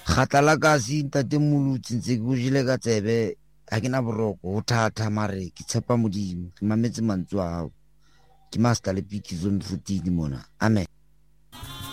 Gatala kasi ntate Molutsi ntse ke go jele ka tsebe ha ke na boroko ho thata mare ke tshepa Modimo ke mametse mantswe a hao ke Master Lepiki Zone 14 mona amen.